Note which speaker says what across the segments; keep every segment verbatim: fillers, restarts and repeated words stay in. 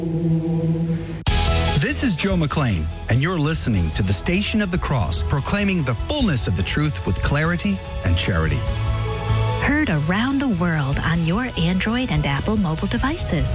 Speaker 1: This is Joe McLean, and you're listening to the Station of the Cross, proclaiming the fullness of the truth with clarity and charity.
Speaker 2: Heard around the world on your Android and Apple mobile devices.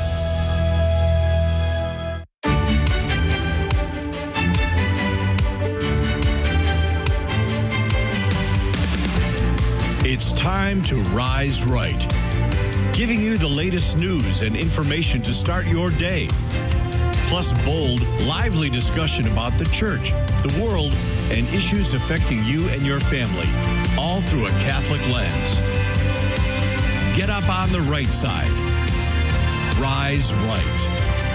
Speaker 3: It's time to Rise Right, giving you the latest news and information to start your day. Plus bold, lively discussion about the church, the world, and issues affecting you and your family, all through a Catholic lens. Get up on the right side. Rise Right.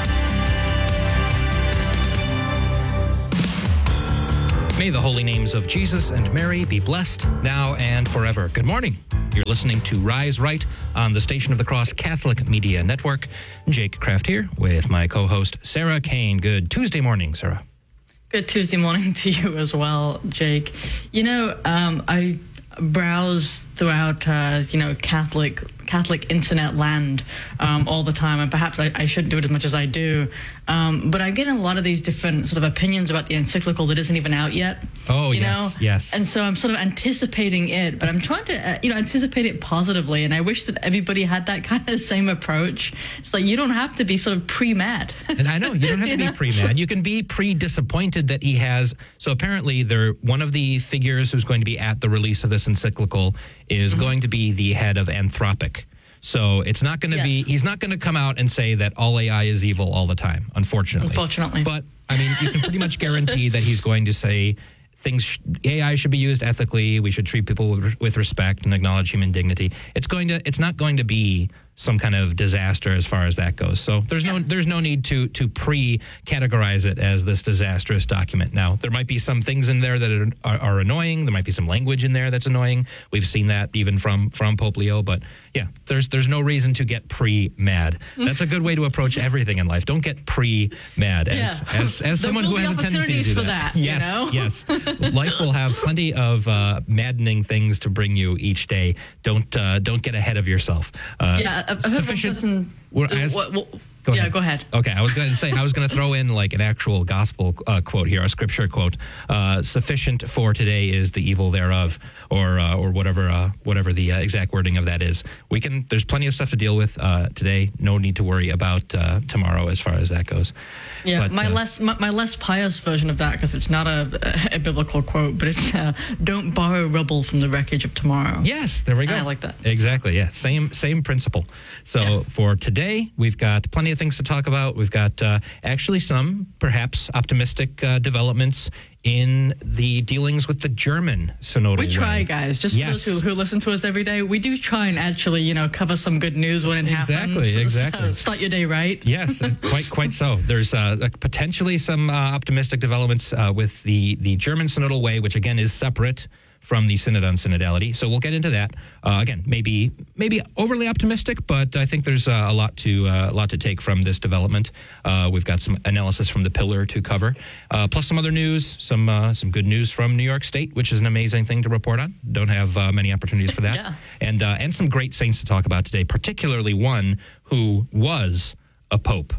Speaker 4: May the holy names of Jesus and Mary be blessed now and forever. Good morning. You're listening to Rise Right on the Station of the Cross Catholic Media Network. Jake Kraft here with my co-host Sarah Kane. Good Tuesday morning, Sarah.
Speaker 5: Good Tuesday morning to you as well, Jake. You know, um, I browse throughout, uh, you know, Catholic Catholic internet land um, all the time, and perhaps I, I shouldn't do it as much as I do. Um, but I get a lot of these different sort of opinions about the encyclical that isn't even out yet.
Speaker 4: Oh,
Speaker 5: you
Speaker 4: yes,
Speaker 5: know?
Speaker 4: yes.
Speaker 5: And so I'm sort of anticipating it, but I'm trying to, uh, you know, anticipate it positively. And I wish that everybody had that kind of same approach. It's like you don't have to be sort of pre-mad.
Speaker 4: And I know you don't have to be know? pre-mad. You can be pre-disappointed that he has. So apparently, there one of the figures who's going to be at the release of this encyclical is mm-hmm. going to be the head of Anthropic. So it's not going to yes. be, he's not going to come out and say that all A I is evil all the time, unfortunately.
Speaker 5: Unfortunately.
Speaker 4: But, I mean, you can pretty much guarantee that he's going to say things, sh- A I should be used ethically, we should treat people with, with respect and acknowledge human dignity. It's going to, it's not going to be some kind of disaster as far as that goes. So there's yeah. no there's no need to to pre-categorize it as this disastrous document. Now, there might be some things in there that are, are, are annoying. There might be some language in there that's annoying. We've seen that even from, from Pope Leo. But yeah, there's there's no reason to get pre-mad. That's a good way to approach everything in life. Don't get pre-mad. As
Speaker 5: yeah.
Speaker 4: as, as someone who has a tendency to do
Speaker 5: for
Speaker 4: that.
Speaker 5: that
Speaker 4: yes,
Speaker 5: you know?
Speaker 4: yes. Life will have plenty of uh, maddening things to bring you each day. Don't uh, don't get ahead of yourself. Uh,
Speaker 5: yeah. I've heard
Speaker 4: Sufficient.
Speaker 5: Person,
Speaker 4: As,
Speaker 5: what, what,
Speaker 4: go
Speaker 5: yeah,
Speaker 4: ahead.
Speaker 5: go ahead.
Speaker 4: Okay, I was going to say, I was going to throw in like an actual gospel uh, quote here, a scripture quote. Uh, Sufficient for today is the evil thereof, or uh, or whatever uh, whatever the uh, exact wording of that is. We can. There's plenty of stuff to deal with uh, today. No need to worry about uh, tomorrow as far as that goes.
Speaker 5: Yeah,
Speaker 4: but,
Speaker 5: my
Speaker 4: uh,
Speaker 5: less my, my less pious version of that, because it's not a, a biblical quote, but it's uh, don't borrow rubble from the wreckage of tomorrow.
Speaker 4: Yes, there we go.
Speaker 5: I like that.
Speaker 4: Exactly. Yeah, same same principle. So
Speaker 5: yeah.
Speaker 4: for today, we've got plenty of things to talk about. We've got uh, actually some perhaps optimistic uh, developments in the dealings with the German synodal
Speaker 5: We try,
Speaker 4: way.
Speaker 5: guys. Just
Speaker 4: yes.
Speaker 5: for those who, who listen to us every day, we do try and actually, you know, cover some good news when it
Speaker 4: exactly,
Speaker 5: happens.
Speaker 4: Exactly,
Speaker 5: so start your day right.
Speaker 4: Yes, quite quite so. There's uh, potentially some uh, optimistic developments uh, with the, the German synodal way, which again is separate from the Synod on Synodality. So we'll get into that. Uh, again, maybe maybe overly optimistic, but I think there's uh, a lot to uh, a lot to take from this development. Uh, we've got some analysis from the Pillar to cover, uh, plus some other news, some uh, some good news from New York State, which is an amazing thing to report on. Don't have uh, many opportunities for that.
Speaker 5: yeah.
Speaker 4: And uh, and some great saints to talk about today, particularly one who was a pope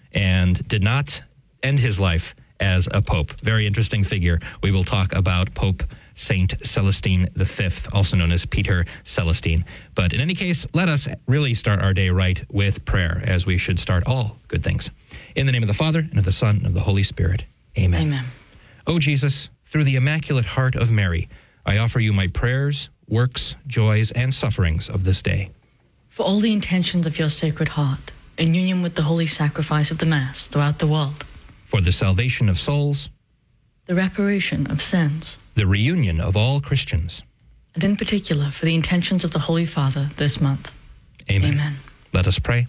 Speaker 4: and did not end his life as a pope. Very interesting figure. We will talk about Pope Saint Celestine the Fifth, also known as Peter Celestine. But in any case, let us really start our day right with prayer, as we should start all good things. In the name of the Father, and of the Son, and of the Holy Spirit. Amen.
Speaker 5: Amen.
Speaker 4: O Jesus, through the Immaculate Heart of Mary, I offer you my prayers, works, joys, and sufferings of this day.
Speaker 5: For all the intentions of your Sacred Heart, in union with the holy sacrifice of the Mass throughout the world.
Speaker 4: For the salvation of souls,
Speaker 5: the reparation of sins,
Speaker 4: the reunion of all Christians,
Speaker 5: and in particular for the intentions of the Holy Father this month.
Speaker 4: Amen.
Speaker 5: Amen.
Speaker 4: Let us pray.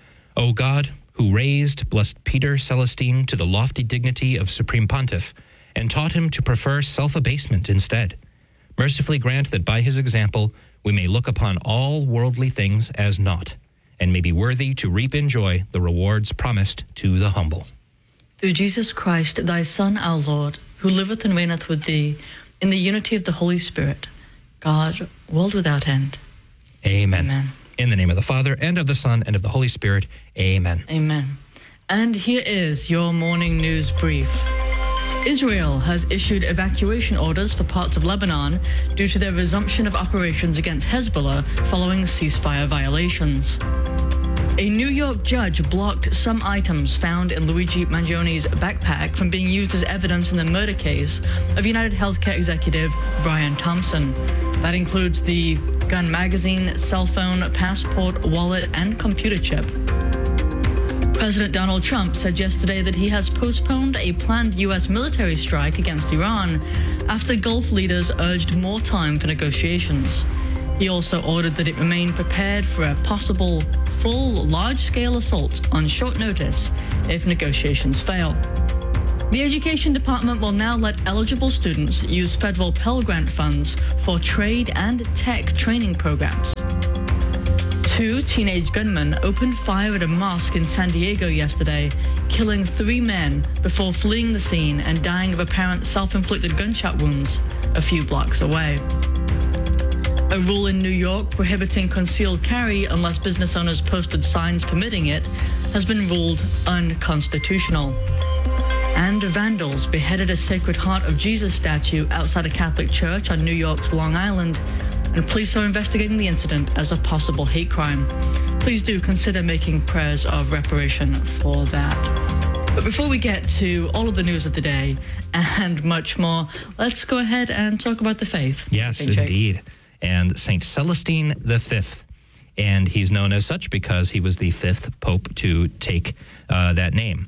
Speaker 4: O God, who raised blessed Peter Celestine to the lofty dignity of Supreme Pontiff and taught him to prefer self-abasement instead, mercifully grant that by his example we may look upon all worldly things as naught, and may be worthy to reap in joy the rewards promised to the humble.
Speaker 5: Through Jesus Christ, thy Son, our Lord, who liveth and reigneth with thee, in the unity of the Holy Spirit, God, world without end.
Speaker 4: Amen.
Speaker 5: Amen.
Speaker 4: In the name of the Father, and of the Son, and of the Holy Spirit. Amen.
Speaker 5: Amen. And here is your morning news brief. Israel has issued evacuation orders for parts of Lebanon due to their resumption of operations against Hezbollah following ceasefire violations. A New York judge blocked some items found in Luigi Mangioni's backpack from being used as evidence in the murder case of United Healthcare executive Brian Thompson. That includes the gun magazine, cell phone, passport, wallet, and computer chip. President Donald Trump said yesterday that he has postponed a planned U S military strike against Iran after Gulf leaders urged more time for negotiations. He also ordered that it remain prepared for a possible full large-scale assault on short notice if negotiations fail. The Education Department will now let eligible students use federal Pell Grant funds for trade and tech training programs. Two teenage gunmen opened fire at a mosque in San Diego yesterday, killing three men before fleeing the scene and dying of apparent self-inflicted gunshot wounds a few blocks away. A rule in New York prohibiting concealed carry unless business owners posted signs permitting it has been ruled unconstitutional. And vandals beheaded a Sacred Heart of Jesus statue outside a Catholic church on New York's Long Island, and police are investigating the incident as a possible hate crime. Please do consider making prayers of reparation for that. But before we get to all of the news of the day and much more, let's go ahead and talk about the faith.
Speaker 4: Yes, indeed. And Saint Celestine the Fifth. And he's known as such because he was the fifth pope to take uh, that name.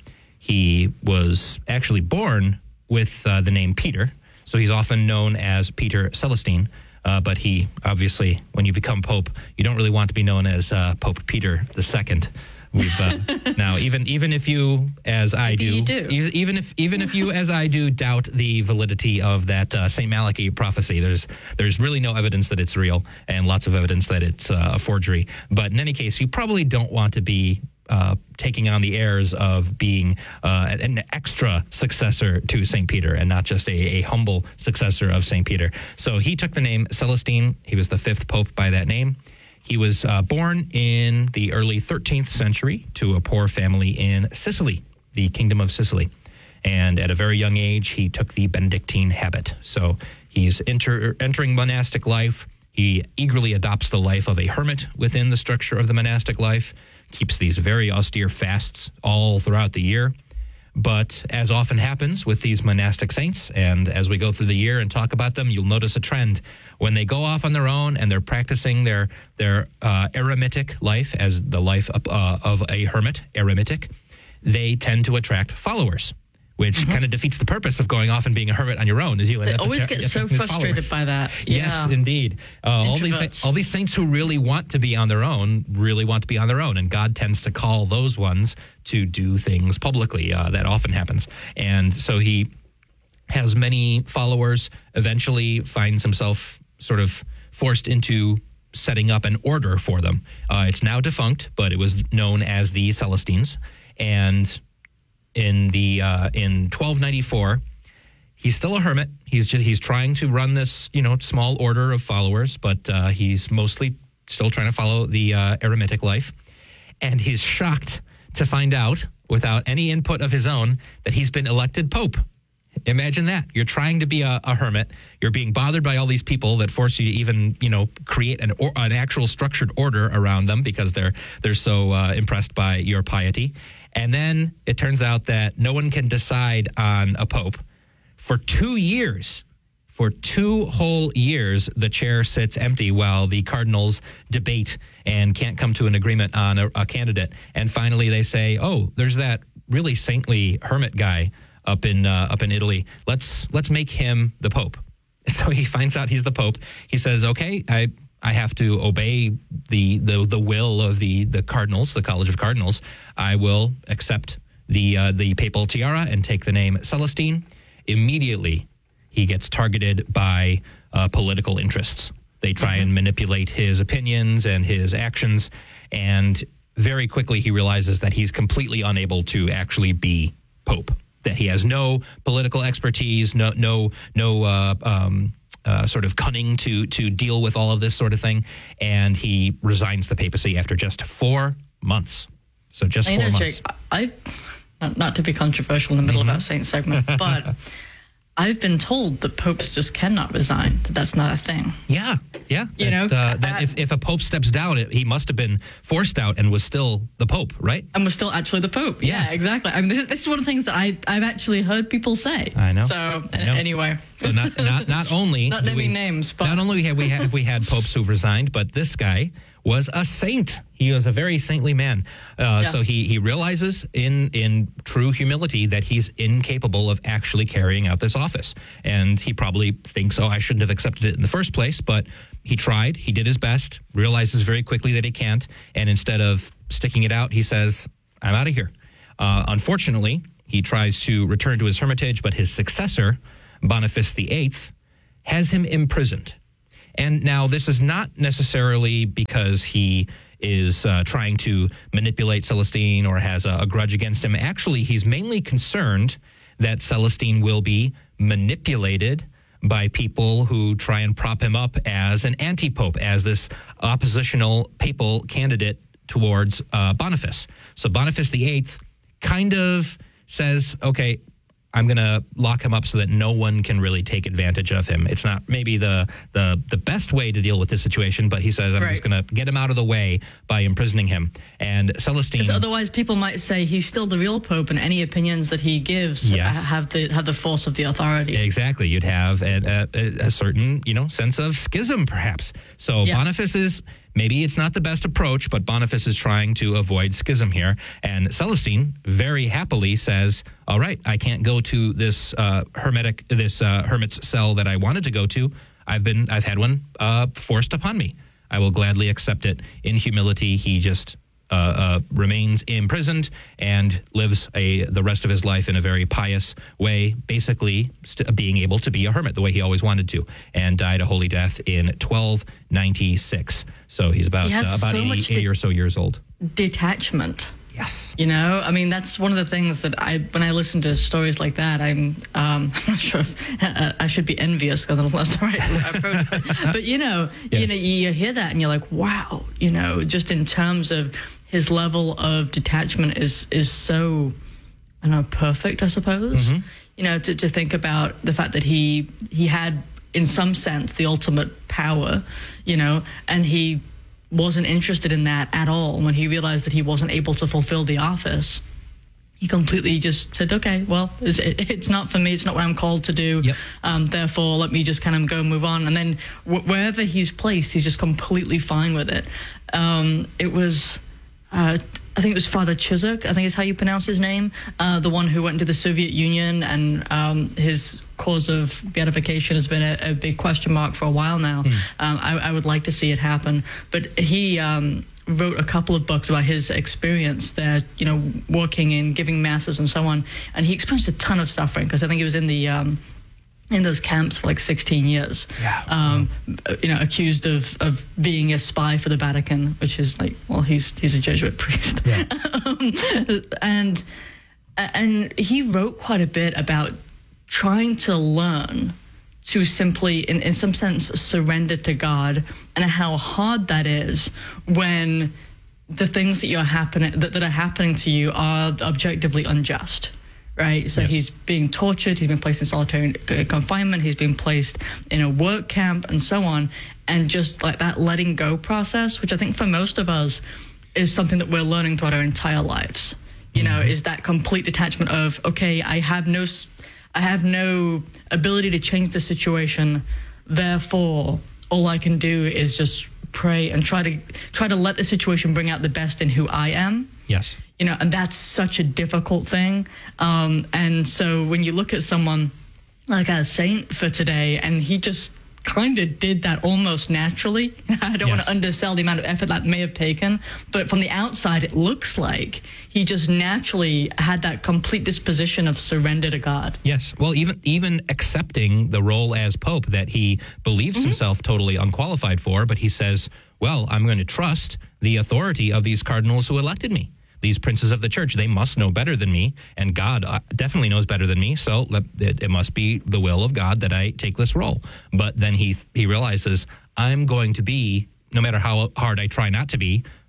Speaker 4: He was actually born with uh, the name Peter, so he's often known as Peter Celestine. Uh, but he, obviously, when you become pope, you don't really want to be known as uh, Pope Peter the Second. We've uh, now, even even if you, as I do,
Speaker 5: you do.
Speaker 4: E- even if even if you, as I do, doubt the validity of that uh, Saint Malachi prophecy, there's there's really no evidence that it's real, and lots of evidence that it's uh, a forgery. But in any case, you probably don't want to be uh, taking on the airs of being uh, an extra successor to Saint Peter, and not just a, a humble successor of Saint Peter. So he took the name Celestine. He was the fifth pope by that name. He was uh, born in the early thirteenth century to a poor family in Sicily, the Kingdom of Sicily. And at a very young age, he took the Benedictine habit. So he's enter, entering monastic life. He eagerly adopts the life of a hermit within the structure of the monastic life, keeps these very austere fasts all throughout the year. But as often happens with these monastic saints, and as we go through the year and talk about them, you'll notice a trend. When they go off on their own and they're practicing their their uh, eremitic life as the life of, uh, of a hermit, eremitic, they tend to attract followers, which mm-hmm. kind of defeats the purpose of going off and being a hermit on your own. As you
Speaker 5: they always get so frustrated by that. Yeah.
Speaker 4: Yes, indeed. Uh, all these all these saints who really want to be on their own really want to be on their own, and God tends to call those ones to do things publicly. Uh, that often happens, and so he has many followers. Eventually, finds himself sort of forced into setting up an order for them. Uh, it's now defunct, but it was known as the Celestines, and in the uh, in twelve ninety-four, he's still a hermit. He's just, he's trying to run this, you know, small order of followers, but uh, he's mostly still trying to follow the uh, eremitic life. And he's shocked to find out, without any input of his own, that he's been elected pope. Imagine that. You're trying to be a, a hermit. You're being bothered by all these people that force you to even, you know, create an or, an actual structured order around them because they're they're so uh, impressed by your piety. And then it turns out that no one can decide on a pope. For two years, for two whole years, the chair sits empty while the cardinals debate and can't come to an agreement on a, a candidate. And finally they say, oh, there's that really saintly hermit guy up in uh, up in Italy. Let's let's make him the pope. So he finds out he's the pope. He says, okay, I I have to obey the the, the will of the, the cardinals, the College of Cardinals. I will accept the uh, the papal tiara and take the name Celestine. Immediately, he gets targeted by uh, political interests. They try mm-hmm. and manipulate his opinions and his actions, and very quickly he realizes that he's completely unable to actually be pope. That he has no political expertise, no no no uh, um, uh, sort of cunning to to deal with all of this sort of thing, and he resigns the papacy after just four months. So just
Speaker 5: I
Speaker 4: four
Speaker 5: know,
Speaker 4: months.
Speaker 5: Jake, I not, not to be controversial in the middle
Speaker 4: Mm-hmm.
Speaker 5: of our Saint segment, but I've been told that popes just cannot resign, that that's not a thing.
Speaker 4: Yeah, yeah.
Speaker 5: You
Speaker 4: that,
Speaker 5: know,
Speaker 4: uh, that
Speaker 5: I-
Speaker 4: if, if a pope steps down, it, he must have been forced out and was still the pope, right?
Speaker 5: And we're still actually the Pope. Yeah,
Speaker 4: Yeah.
Speaker 5: exactly. I mean, this is, this is one of the things that I, I've actually heard people say.
Speaker 4: I know.
Speaker 5: So,
Speaker 4: I know.
Speaker 5: anyway.
Speaker 4: So not not not only
Speaker 5: Not
Speaker 4: do
Speaker 5: naming
Speaker 4: we,
Speaker 5: names, but-
Speaker 4: not only have we had, have we had popes who've resigned, but this guy was a saint. He was a very saintly man. Uh,
Speaker 5: Yeah.
Speaker 4: So he he realizes in in true humility that he's incapable of actually carrying out this office, and he probably thinks, oh, I shouldn't have accepted it in the first place. But he tried. He did his best. Realizes very quickly that he can't, and instead of sticking it out, he says, "I'm out of here." Uh, unfortunately, he tries to return to his hermitage, but his successor, Boniface the Eighth, has him imprisoned. And now this is not necessarily because he is uh, trying to manipulate Celestine or has a, a grudge against him. Actually, he's mainly concerned that Celestine will be manipulated by people who try and prop him up as an anti-pope, as this oppositional papal candidate towards uh, Boniface. So Boniface the Eighth kind of says, okay, I'm going to lock him up so that no one can really take advantage of him. It's not maybe the the, the best way to deal with this situation, but he says, I'm
Speaker 5: Right.
Speaker 4: just going to get him out of the way by imprisoning him. And Celestine...
Speaker 5: Because otherwise, people might say he's still the real Pope, and any opinions that he gives
Speaker 4: Yes.
Speaker 5: ha- have the have the force of the authority.
Speaker 4: Exactly. You'd have a, a, a certain, you know, sense of schism, perhaps. So
Speaker 5: Yeah.
Speaker 4: Boniface is, maybe it's not the best approach, but Boniface is trying to avoid schism here. And Celestine very happily says, all right, I can't go to this uh, hermetic, this uh, hermit's cell that I wanted to go to. I've been, I've had one uh, forced upon me. I will gladly accept it. In humility, he just uh, uh, remains imprisoned and lives a the rest of his life in a very pious way, basically st- being able to be a hermit the way he always wanted to, and died a holy death in twelve ninety-six. So he's about
Speaker 5: He has
Speaker 4: uh, about
Speaker 5: so
Speaker 4: eighty,
Speaker 5: much
Speaker 4: eighty
Speaker 5: de-
Speaker 4: or so years old.
Speaker 5: Detachment.
Speaker 4: Yes.
Speaker 5: You know, I mean, that's one of the things that I, when I listen to stories like that, I'm, um, I'm not sure if uh, I should be envious because that's the right approach. But, but you know,
Speaker 4: Yes.
Speaker 5: you know, you hear that and you're like, wow, you know, just in terms of his level of detachment is is so, I don't know, perfect, I suppose. You know, to, to think about the fact that he he had, in some sense, the ultimate power, you know, and he wasn't interested in that at all. When he realized that he wasn't able to fulfill the office, he completely just said, okay, well, it's, it, it's not for me. It's not what I'm called to do.
Speaker 4: Yep.
Speaker 5: Um, therefore, let me just kind of go and move on. And then w- wherever he's placed, he's just completely fine with it. Um, it was... Uh, I think it was Father Chisok, I think is how you pronounce his name, uh, the one who went into the Soviet Union, and um, his cause of beatification has been a, a big question mark for a while now.
Speaker 4: Mm.
Speaker 5: Um, I, I would like to see it happen. But he um, wrote a couple of books about his experience there, you know, working and giving masses and so on. And he experienced a ton of suffering because I think he was in the... Um, in those camps for like sixteen years,
Speaker 4: Yeah.
Speaker 5: um, you know, accused of, of being a spy for the Vatican, which is like, well, he's he's a Jesuit priest.
Speaker 4: Yeah.
Speaker 5: um, and and he wrote quite a bit about trying to learn to simply, in, in some sense, surrender to God, and how hard that is when the things that you're happening that, that are happening to you are objectively unjust. Right, so
Speaker 4: Yes.
Speaker 5: he's being tortured, he's been placed in solitary confinement, he's been placed in a work camp and so on. And just like that letting go process, which I think for most of us is something that we're learning throughout our entire lives, you know, is that complete detachment of, okay, I have no, s- I have no ability to change the situation. Therefore, all I can do is just pray and try to try to let the situation bring out the best in who I am.
Speaker 4: Yes.
Speaker 5: You know, and that's such a difficult thing. Um, and so when you look at someone like a saint for today, and he just kind of did that almost naturally. I don't want
Speaker 4: Yes.
Speaker 5: to undersell the amount of effort that may have taken, but from the outside, it looks like he just naturally had that complete disposition of surrender to God.
Speaker 4: Yes. Well, even even accepting the role as Pope that he believes
Speaker 5: Mm-hmm.
Speaker 4: himself totally unqualified for, but he says, well, I'm going to trust the authority of these cardinals who elected me. These princes of the church, they must know better than me, and God uh, definitely knows better than me, so let, it, it must be the will of God that I take this role. But then he he realizes, I'm going to be, no matter how hard I try not to be,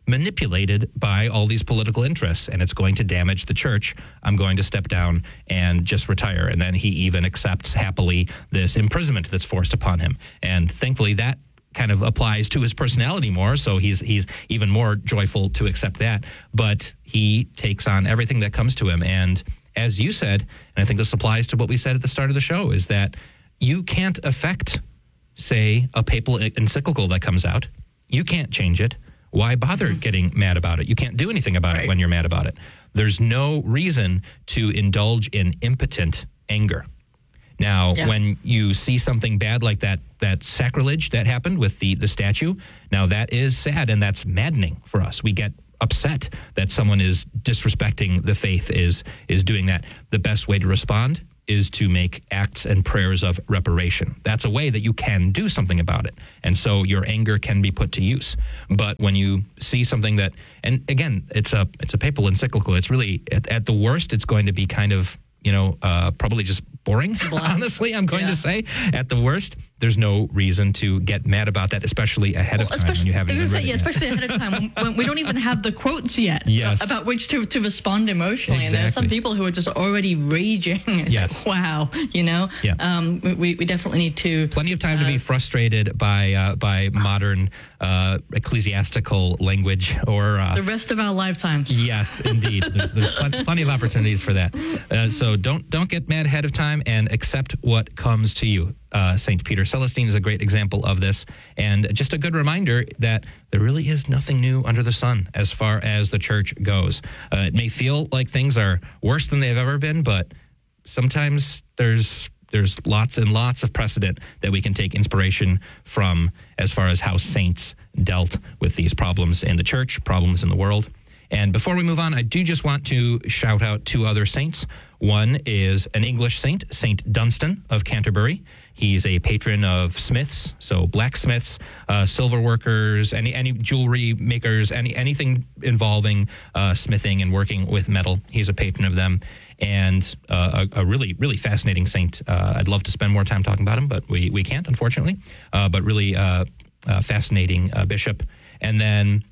Speaker 4: manipulated by all these political interests, and it's going to damage the church. I'm going to step down and just retire. And then he even accepts happily this imprisonment that's forced upon him. And thankfully that kind of applies to his personality more, so he's he's even more joyful to accept that. But he takes on everything that comes to him. And as you said, and I think this applies to what we said at the start of the show, is that you can't affect, say, a papal encyclical that comes out. You can't change it. Why bother mm-hmm. getting mad about it? You can't do anything about right. it when you're mad about it. There's no reason to indulge in impotent anger. Now, yeah. when you see something bad like that, that sacrilege that happened with the, the statue, now that is sad and that's maddening for us. We get upset that someone is disrespecting the faith, is is doing that. The best way to respond is to make acts and prayers of reparation. That's a way that you can do something about it. And so your anger can be put to use. But when you see something that, and again, it's a it's a papal encyclical, it's really, at, at the worst, it's going to be kind of, you know, uh, probably just boring, honestly, I'm going yeah. to say. At the worst, there's no reason to get mad about that, especially ahead
Speaker 5: well,
Speaker 4: of time when you haven't even read
Speaker 5: yeah,
Speaker 4: it
Speaker 5: especially ahead of time when, when we don't even have the quotes yet
Speaker 4: yes.
Speaker 5: about which to, to respond emotionally.
Speaker 4: Exactly.
Speaker 5: And there are some people who are just already raging.
Speaker 4: Yes.
Speaker 5: Wow, you know?
Speaker 4: Yeah.
Speaker 5: Um, we, we definitely need to...
Speaker 4: Plenty of time
Speaker 5: uh,
Speaker 4: to be frustrated by uh, by modern uh, ecclesiastical language or... Uh,
Speaker 5: the rest of our lifetimes.
Speaker 4: Yes, indeed. There's, there's pl- plenty of opportunities for that. Uh, so don't don't get mad ahead of time and accept what comes to you. Uh, Saint Peter Celestine is a great example of this, and just a good reminder that there really is nothing new under the sun as far as the church goes. Uh, it may feel like things are worse than they've ever been, but sometimes there's there's lots and lots of precedent that we can take inspiration from as far as how saints dealt with these problems in the church, problems in the world. And before we move on, I do just want to shout out two other saints. One is an English saint, Saint Dunstan of Canterbury. He's a patron of smiths, so blacksmiths, uh, silver workers, any any jewelry makers, any anything involving uh, smithing and working with metal. He's a patron of them, and uh, a, a really, really fascinating saint. Uh, I'd love to spend more time talking about him, but we, we can't, unfortunately. Uh, but really uh, uh, fascinating uh, bishop. And then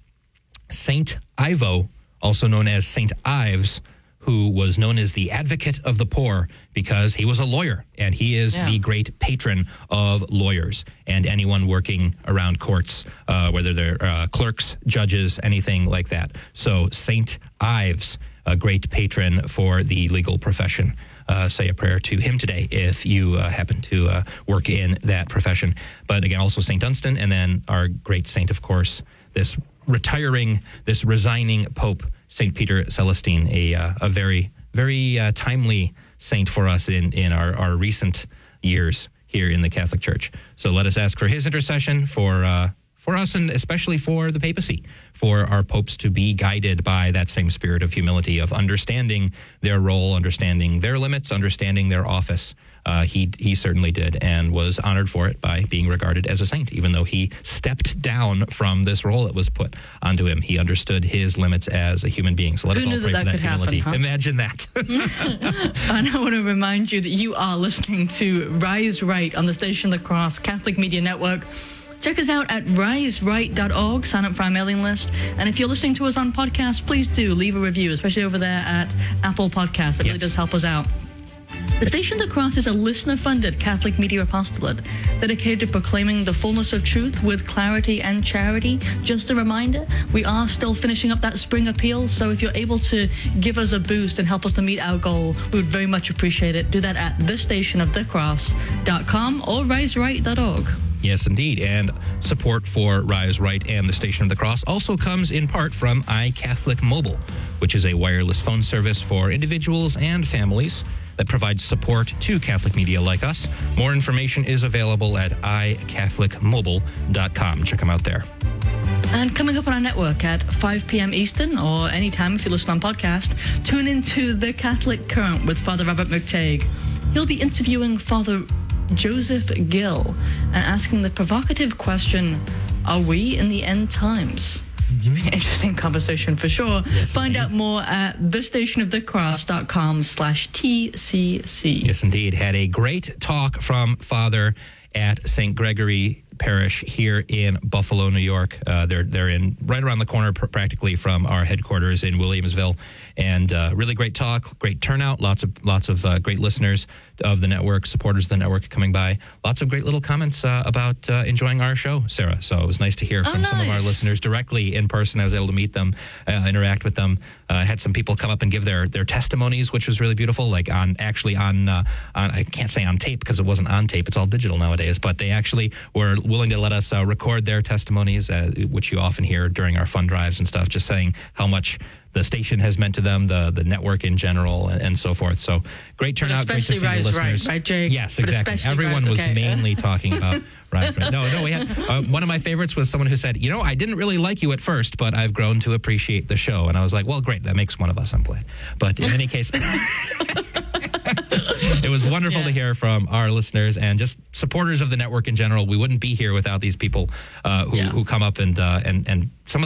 Speaker 4: Saint Ivo, also known as Saint Ives, who was known as the advocate of the poor because he was a lawyer, and he is yeah. the great patron of lawyers and anyone working around courts, uh, whether they're uh, clerks, judges, anything like that. So Saint Ives, a great patron for the legal profession. Uh, say a prayer to him today if you uh, happen to uh, work in that profession. But again, also Saint Dunstan, and then our great saint, of course, this retiring, this resigning Pope, Saint Peter Celestine, a uh, a very, very uh, timely saint for us in, in our, our recent years here in the Catholic Church. So let us ask for his intercession for uh, for us, and especially for the papacy, for our popes to be guided by that same spirit of humility, of understanding their role, understanding their limits, understanding their office. Uh, he he certainly did, and was honored for it by being regarded as a saint, even though he stepped down from this role that was put onto him. He understood his limits as a human being. So let
Speaker 5: Who
Speaker 4: us all
Speaker 5: knew
Speaker 4: pray
Speaker 5: that
Speaker 4: for
Speaker 5: that
Speaker 4: that humility.
Speaker 5: Happen, huh?
Speaker 4: Imagine that.
Speaker 5: And I want to remind you that you are listening to Rise Right on the Station of the Cross Catholic Media Network. Check us out at rise right dot org. Sign up for our mailing list. And if you're listening to us on podcast, please do leave a review, especially over there at Apple Podcasts. It yes. really does help us out. The Station of the Cross is a listener-funded Catholic media apostolate dedicated to proclaiming the fullness of truth with clarity and charity. Just a reminder, we are still finishing up that spring appeal, so if you're able to give us a boost and help us to meet our goal, we would very much appreciate it. Do that at the station of the cross dot com or rise right dot org.
Speaker 4: Yes, indeed. And support for Rise Right and the Station of the Cross also comes in part from iCatholic Mobile, which is a wireless phone service for individuals and families that provides support to Catholic media like us. More information is available at i catholic mobile dot com. Check them out there.
Speaker 5: And coming up on our network at five p.m. Eastern, or anytime if you listen on podcast, tune into The Catholic Current with Father Robert McTague. He'll be interviewing Father Joseph Gill and asking the provocative question, are we in the end times? Mm-hmm. Interesting conversation for sure.
Speaker 4: Yes,
Speaker 5: Find
Speaker 4: indeed.
Speaker 5: out more at the station of the cross dot com slash T C C.
Speaker 4: Yes, indeed. Had a great talk from Father at Saint Gregory Parish here in Buffalo, New York. Uh, they're they're in right around the corner, pr- practically from our headquarters in Williamsville, and uh, really great talk, great turnout, lots of lots of uh, great listeners of the network, supporters of the network coming by. Lots of great little comments uh, about uh, enjoying our show, Sarah. So it was nice to hear
Speaker 5: Oh,
Speaker 4: from some of our
Speaker 5: nice.
Speaker 4: listeners directly in person. I was able to meet them, uh, interact with them. Uh, I had some people come up and give their their testimonies, which was really beautiful. Like on actually on uh, on I can't say on tape because it wasn't on tape. It's all digital nowadays. But they actually were willing to let us uh, record their testimonies, uh, which you often hear during our fund drives and stuff. Just saying how much the station has meant to them, the the network in general, and, and so forth. So great turnout, great to
Speaker 5: especially
Speaker 4: see
Speaker 5: Rise
Speaker 4: the listeners.
Speaker 5: Right, right, Jake?
Speaker 4: Yes,
Speaker 5: But
Speaker 4: exactly.
Speaker 5: especially
Speaker 4: Everyone
Speaker 5: Rise-
Speaker 4: was
Speaker 5: okay.
Speaker 4: mainly talking about Rise Right. No, no, we had uh, one of my favorites was someone who said, you know, I didn't really like you at first, but I've grown to appreciate the show. And I was like, well, great, that makes one of us. I'm glad. But in any case, it was wonderful
Speaker 5: Yeah.
Speaker 4: to hear from our listeners and just supporters of the network in general. We wouldn't be here without these people uh, who,
Speaker 5: Yeah.
Speaker 4: who come up and uh, and and some of